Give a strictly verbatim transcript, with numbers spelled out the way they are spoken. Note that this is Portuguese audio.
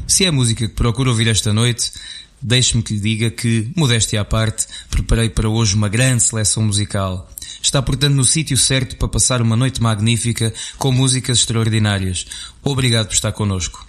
Se é a música que procura ouvir esta noite, deixe-me que lhe diga que, modéstia à parte, preparei para hoje uma grande seleção musical. Está, portanto, no sítio certo para passar uma noite magnífica com músicas extraordinárias. Obrigado por estar connosco.